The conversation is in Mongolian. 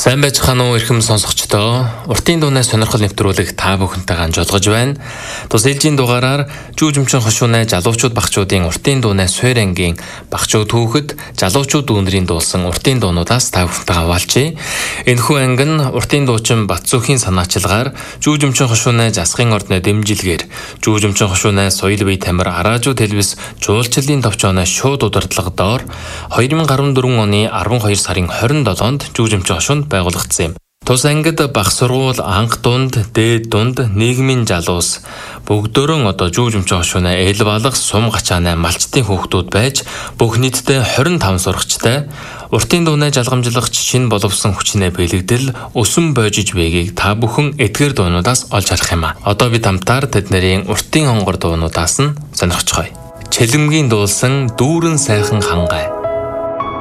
Сайн байцгаана уу эрхэм сонсогчдоо. Уртын дууны сонирхол нэвтрүүлэг та бүхэнтэйгээ жолгож байна. Тус ээлжийн дугаараар Жүжимчин хошуунай залуучууд багчуудын уртын дууны суур ангийн багчууд түүхэд залуучууд дүүнэрийн дуулсан уртын дуунуудаас та бүхэнтэйгээ хаваалчээ. Энэхүү анги нь уртын дуучин Батцүхийн санаачилгаар Жүжимчин хошуунай засгийн ордны дэмжилгээр Жүжимчин хошуунай соёл бие тамир Араажуу телевиз жуулчлалын товчооны шууд удирдлага доор 2014 оны 12 сарын 27-нд Жүжимчин хошуунд байгуулагдсан юм. Тус ангид бага сургууль, анх дунд, дээд дунд, нийгмийн залуус бүгдөө одоо Жүжимчин хошуунай эл балах сум гачаанай малчтын хүүхдүүд байж бүх нийтдээ 25 сурагчтай уртын дууны жалгамжлагч шинэ боловсон хүчнээ бэлэгдэл өсөн бойжиж байгийг та бүхэн эдгээр дуунуудаас олж харах юм а. Одоо бид хамтаар тэднэрийн уртын хонгор дуунуудаас нь сонирхцгоё. Чэлэмгийн дуулсан дүүрэн сайхан хангай.